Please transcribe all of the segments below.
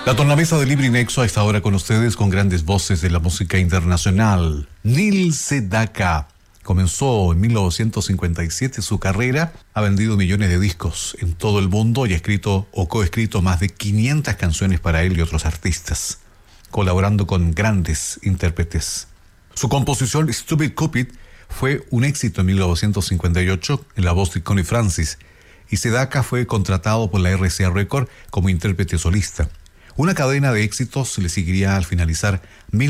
La tornamesa de Libre y Nexo está ahora con ustedes con grandes voces de la música internacional. Neil Sedaka comenzó en 1957 su carrera, ha vendido millones de discos en todo el mundo y ha escrito o coescrito más de 500 canciones para él y otros artistas, colaborando con grandes intérpretes. Su composición Stupid Cupid fue un éxito en 1958 en la voz de Connie Francis y Sedaka fue contratado por la RCA Record como intérprete solista. Una cadena de éxitos le seguiría al finalizar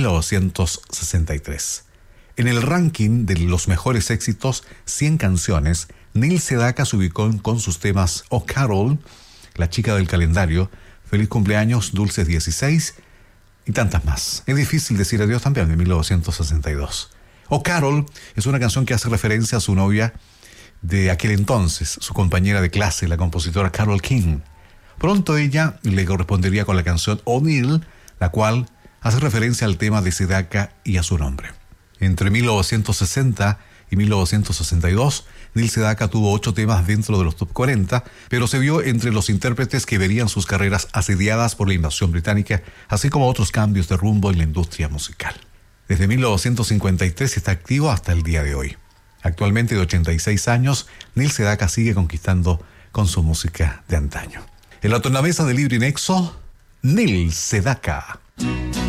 1963. En el ranking de los mejores éxitos, 100 canciones, Neil Sedaka se ubicó con sus temas Oh Carol, La chica del calendario, Feliz cumpleaños, Dulces 16 y tantas más. Es difícil decir adiós también de 1962. Oh Carol es una canción que hace referencia a su novia de aquel entonces, su compañera de clase, la compositora Carole King. Pronto ella le correspondería con la canción O'Neill, la cual hace referencia al tema de Sedaka y a su nombre. Entre 1960 y 1962, Neil Sedaka tuvo 8 temas dentro de los top 40, pero se vio entre los intérpretes que verían sus carreras asediadas por la invasión británica, así como otros cambios de rumbo en la industria musical. Desde 1953 está activo hasta el día de hoy. Actualmente de 86 años, Neil Sedaka sigue conquistando con su música de antaño. En la tornamesa de Libre y Nexo, Neil Sedaka.